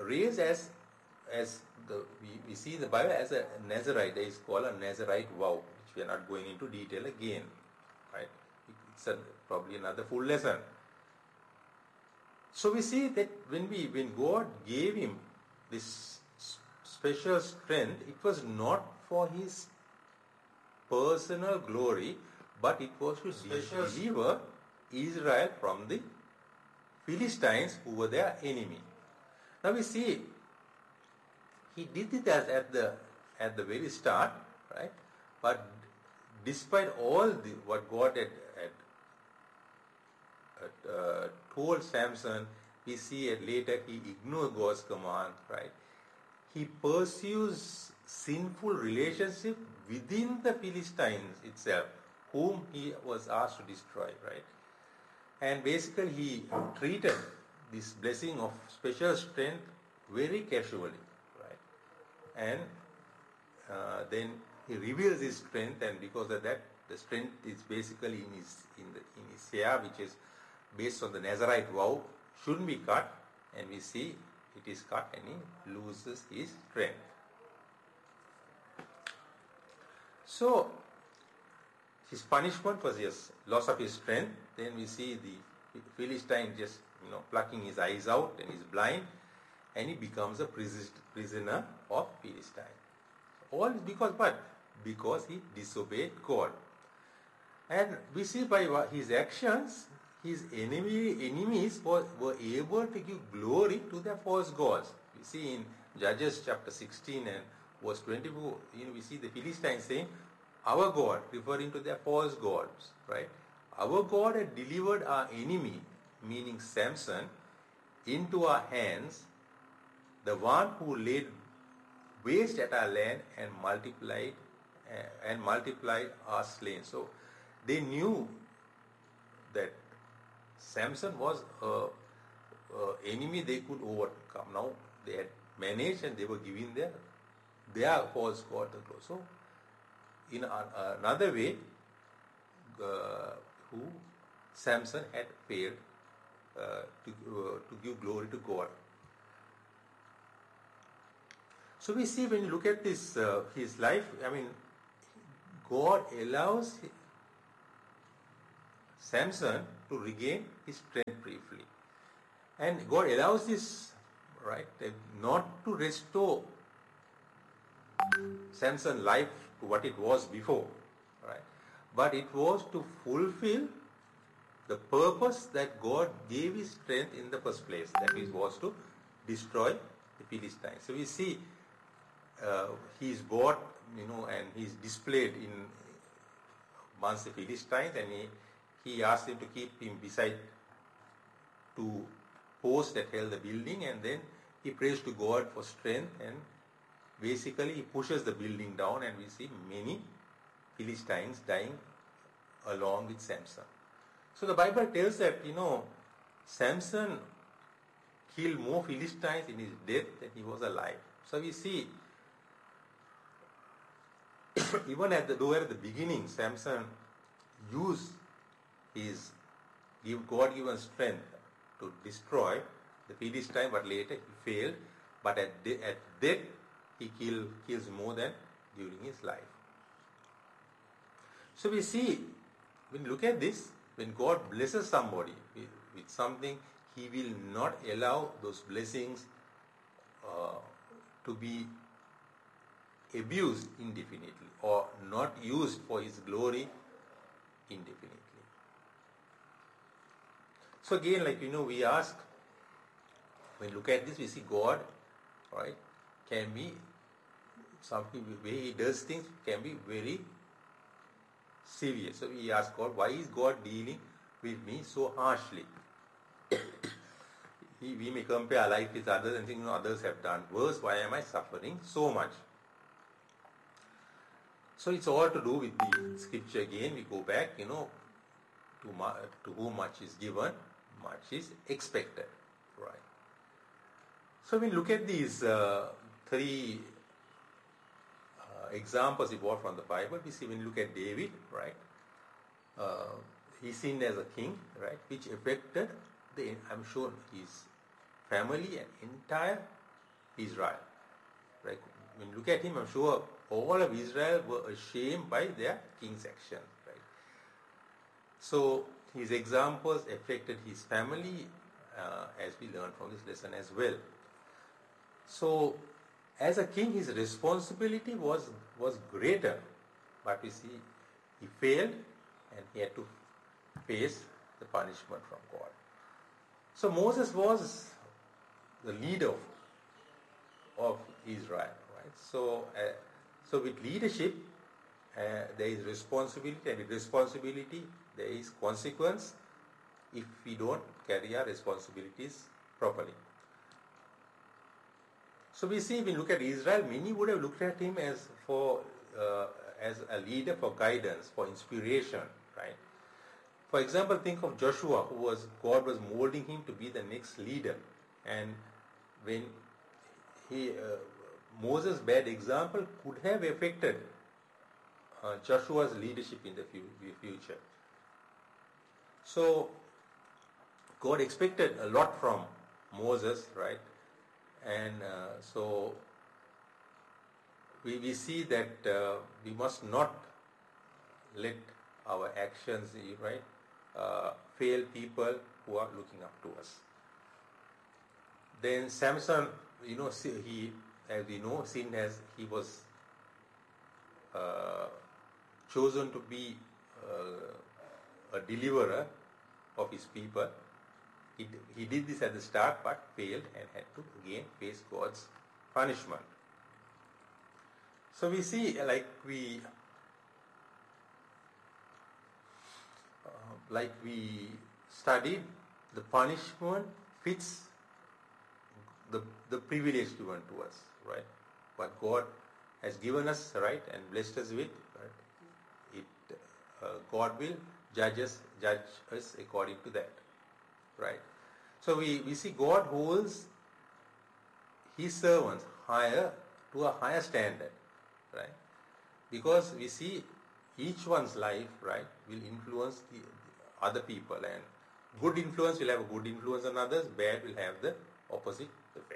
raised as we see the Bible as a Nazarite. There is called a Nazarite vow, which we are not going into detail again, right? It's probably another full lesson. So we see that when God gave him this special strength, it was not for his personal glory, but it was to deliver Israel from the Philistines, who were their enemy. Now we see he did it at the very start, right? But despite all what God had told Samson, we see later he ignored God's command, right? He pursues sinful relationship within the Philistines itself, whom he was asked to destroy, right? And basically he treated this blessing of special strength very casually, right? And then he reveals his strength, and because of that, the strength is basically in his hair, which is based on the Nazarite vow, shouldn't be cut, and we see it is cut and he loses his strength. So his punishment was just loss of his strength. Then we see the Philistine just plucking his eyes out, and he's blind, and he becomes a prisoner of Philistine. All because what? Because he disobeyed God. And we see by his actions, his enemies were able to give glory to their false gods. We see in Judges chapter 16 and verse 24, we see the Philistines saying, our God, referring to their false gods, right? Our God had delivered our enemy, meaning Samson, into our hands, the one who laid waste at our land and multiplied our slain. So they knew that Samson was an enemy they could overcome. Now they had managed, and they were giving their false god the glory. So in another way, Samson had failed to give glory to God. So we see, when you look at this his life, God allows Samson to regain his strength briefly, and God allows this, right, not to restore Samson's life to what it was before, right, but it was to fulfill the purpose that God gave his strength in the first place, that is, was to destroy the Philistines. So we see he is bought, and he is displayed in amongst the Philistines, and he asked him to keep him beside two posts that held the building, and then he prays to God for strength, and basically he pushes the building down, and we see many Philistines dying along with Samson. So the Bible tells that, Samson killed more Philistines in his death than he was alive. So we see, even at the beginning, Samson used his God-given strength to destroy the Philistine, but later he failed. But at death, he kills more than during his life. So we see, when you look at this, when God blesses somebody with something, he will not allow those blessings to be abused indefinitely, or not used for his glory indefinitely. So again, we ask, when we look at this, we see God, right, can be something, the way he does things can be very severe. So we ask God, why is God dealing with me so harshly? We may compare our life with others and think, others have done worse. Why am I suffering so much? So it's all to do with the scripture again. We go back, to whom much is given, much is expected. Right. So when we look at these three examples we brought from the Bible, we see, when you look at David, right, he sinned as a king, right, which affected his family and entire Israel. Right? When you look at him, I'm sure all of Israel were ashamed by their king's action. Right? So his examples affected his family, as we learn from this lesson as well. So as a king, his responsibility was greater, but we see he failed and he had to face the punishment from God. So Moses was the leader of Israel, right? So with leadership, there is responsibility, and with responsibility, there is consequence if we don't carry our responsibilities properly. So we see, when we look at Israel, many would have looked at him as a leader for guidance, for inspiration, right? For example, think of Joshua, God was molding him to be the next leader, and when Moses' bad example could have affected Joshua's leadership in the future. So God expected a lot from Moses, right? And so we see that we must not let our actions, right, fail people who are looking up to us. Then Samson, as we know, sinned as he was chosen to be a deliverer of his people. He did this at the start but failed and had to again face God's punishment. So we see, like we studied, the punishment fits the privilege given to us, right? What God has given us, right, and blessed us with, right? God will judge us according to that, right? So we see God holds his servants to a higher standard, right? Because we see each one's life, right, will influence the other people, and good influence will have a good influence on others, bad will have the opposite effect.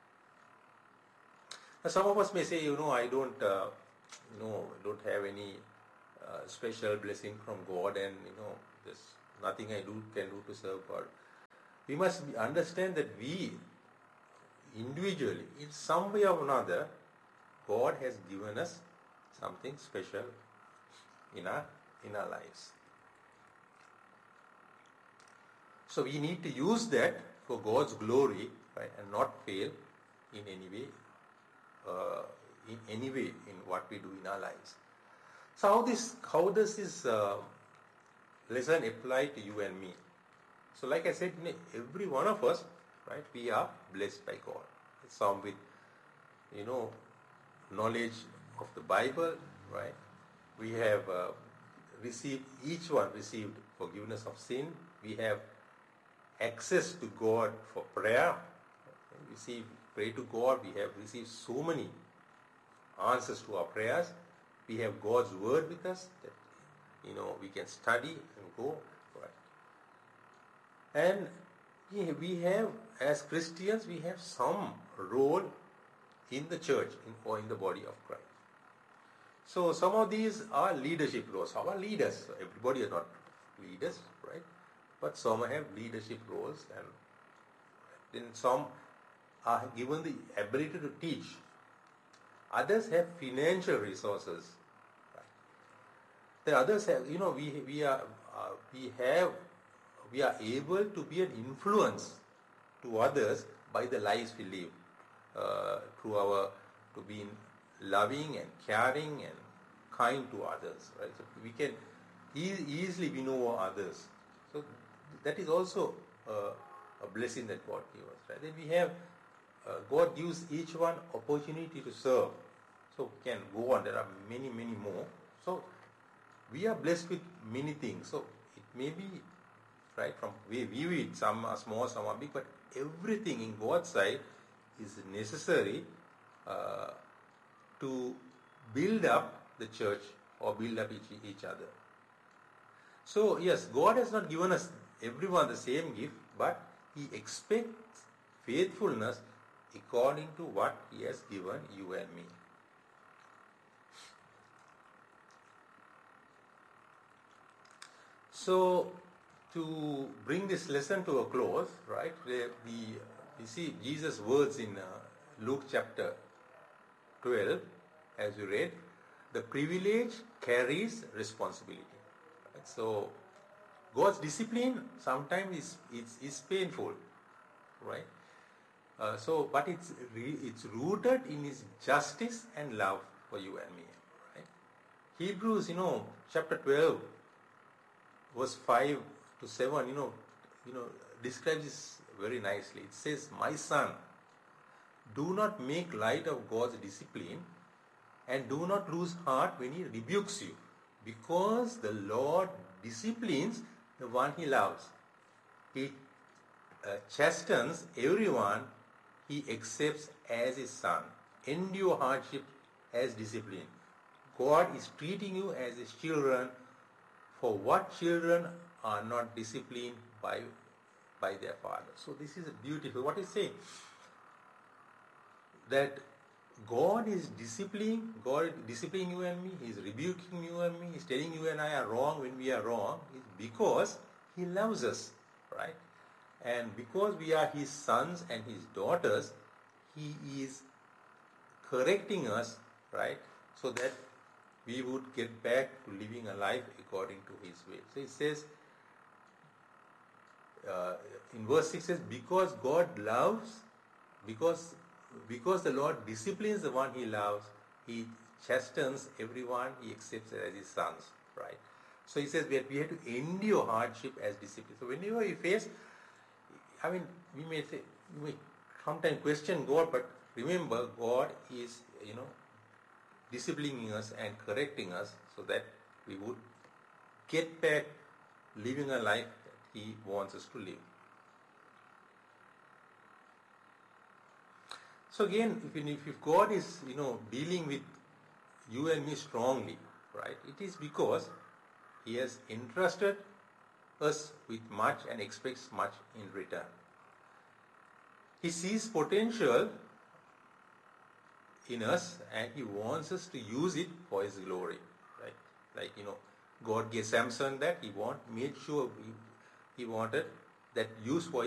Now, some of us may say, I don't have any special blessing from God, and there's nothing I can do to serve God. We must understand that we individually, in some way or another, God has given us something special in our lives. So we need to use that for God's glory, right, and not fail in any way, in what we do in our lives. So how does this lesson apply to you and me? So like I said, every one of us, right, we are blessed by God. Some with, knowledge of the Bible, right? We have each one received forgiveness of sin. We have access to God for prayer. We pray to God. We have received so many answers to our prayers. We have God's word with us that, we can study and go. And we have, as Christians, we have some role in the church or in the body of Christ. So some of these are leadership roles. Some are leaders. Everybody is not leaders, right? But some have leadership roles, and then some are given the ability to teach. Others have financial resources. Right? The others have, we are able to be an influence to others by the lives we live, to be loving and caring and kind to others, right? So we can easily win over others. So that is also a blessing that God gives us, right? Then we have God gives each one opportunity to serve. So we can go on. There are many, many more. So we are blessed with many things. So it may be, right, from we view it, some are small, some are big, but everything in God's side is necessary to build up the church or build up each other. So yes, God has not given us everyone the same gift, but He expects faithfulness according to what He has given you and me. So, to bring this lesson to a close, right, you see Jesus' words in Luke chapter 12, as we read, the privilege carries responsibility. Right? So, God's discipline sometimes is painful, right? But it's rooted in His justice and love for you and me, right? Hebrews, chapter 12, verse 5 to 7, describes this very nicely. It says, "My son, do not make light of God's discipline, and do not lose heart when He rebukes you, because the Lord disciplines the one He loves. He chastens everyone He accepts as His son. Endure hardship as discipline. God is treating you as His children. For what children are not disciplined by their father?" So this is beautiful. What is saying? That God is disciplining you and me. He is rebuking you and me. He is telling you and I are wrong when we are wrong. It's because He loves us, right? And because we are His sons and His daughters, He is correcting us, right? So that we would get back to living a life according to His will. So it says, in verse 6 says, because God loves, because the Lord disciplines the one He loves, He chastens everyone He accepts as His sons, right? So He says we have to endure hardship as discipline. So whenever we face, we may sometimes question God, but remember God is, disciplining us and correcting us so that we would get back living a life that He wants us to live. So again, if God is, dealing with you and me strongly, right, it is because He has entrusted us with much and expects much in return. He sees potential in us and He wants us to use it for His glory, right? Like, God gave Samson that He made sure He wanted that use for